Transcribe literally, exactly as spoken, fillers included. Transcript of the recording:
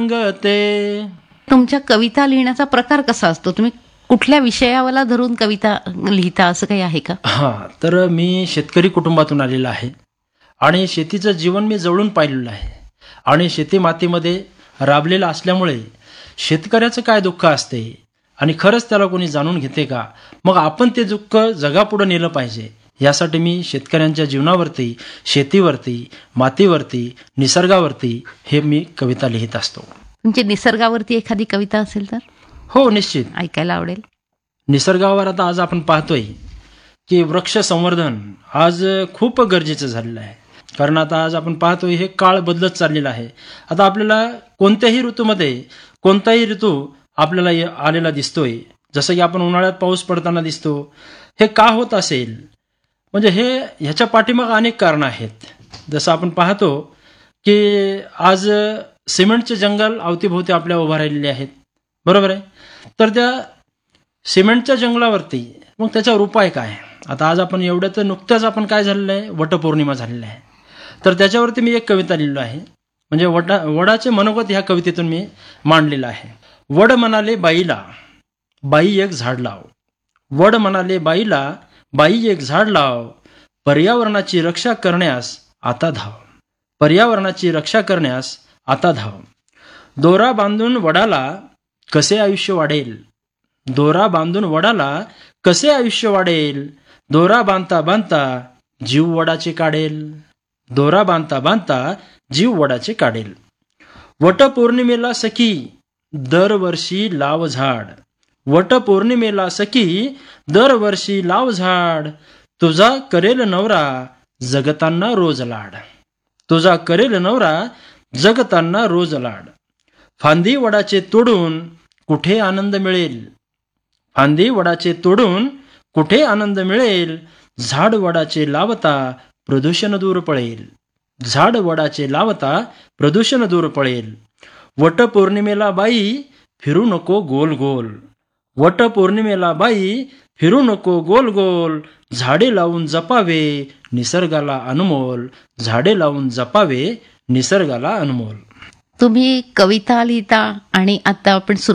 ते तुमच्या कविता लिहिण्याचा प्रकार कसा असतो? तुम्ही कुठल्या विषयाला धरून कविता लिहिता असं काही आहे का? हां, तर मी शेतकरी कुटुंबातून आलेला आहे आणि शेतीचं जीवन मी जवळून पाहिलेलं आहे आणि शेती मातीमध्ये राबलेलं असल्यामुळे शेतकऱ्याचं काय दुःख असते आणि खरंच त्याला कोणी जाणून घेते का? मग आपण ते दुःख जगापुढे नेलं पाहिजे यासाठी मी शेतकऱ्यांच्या जीवनावरती, शेतीवरती, मातीवरती, निसर्गावरती हे मी कविता लिहित असतो. तुमची निसर्गावरती एखादी कविता असेल तर हो, निश्चित. ऐकायला आवडेल. निसर्गावर आता आज आपण पाहतोय की वृक्ष संवर्धन आज खूप गरजेचं झालेलं आहे. कारण आता आज आपण पाहतोय हे काळ बदलत चाललेला आहे. आता आपल्याला कोणत्याही ऋतूमध्ये कोणताही ऋतू आपल्याला ये- आलेला दिसतोय. जसं की आपण उन्हाळ्यात पाऊस पडताना दिसतो. हे का होत असेल? म्हणजे हे ह्याच्या पाठीमागे अनेक कारणं आहेत. जसं आपण पाहतो की आज सिमेंटचे जंगल अवतीभोवती आपल्या उभा राहिलेले आहेत. बरोबर आहे. तर त्या सिमेंटच्या जंगलावरती मग त्याच्यावर उपाय काय? आता आज आपण एवढं तर नुकत्याच आपण काय झालेलं आहे, वटपौर्णिमा झालेली आहे. तर त्याच्यावरती मी एक कविता लिहिलो आहे. म्हणजे वडा वडाचे मनोगत ह्या कवितेतून मी मांडलेलं आहे. वड म्हणाले बाईला, बाई एक झाड लाव. वड म्हणाले बाईला, बाई एक झाड लाव. पर्यावरणाची रक्षा करण्यास आता धाव. पर्यावरणाची रक्षा करण्यास आता धाव. दोरा बांधून वडाला कसे आयुष्य वाढेल. दोरा बांधून वडाला कसे आयुष्य वाढेल. दोरा बांधता बांधता जीव वडाचे काढेल. दोरा बांधता बांधता जीव वडाचे काढेल. वटपौर्णिमेला सखी दरवर्षी लाव झाड. वटपौर्णिमेला सखी दरवर्षी लाव झाड. तुझा करेल नवरा जगताना रोज लाड. तुझा करेल नवरा जगताना रोज लाड. फांदी वडाचे तोडून कुठे आनंद मिळेल. फांदी वडाचे तोडून कुठे आनंद मिळेल. झाड वडाचे लावता प्रदूषण दूर पळेल. झाड वडाचे लावता प्रदूषण दूर पळेल. वटपौर्णिमेला बाई फिरू नको गोल गोल. वटपौर्णिमेला बाई फिरू नको गोल गोल. झाडे लावून जपावे निसर्गाला अनमोल. झाडे लावून जपावे निसर्गाला अनमोल. तुम्ही कविता लिहिता आणि आता आपण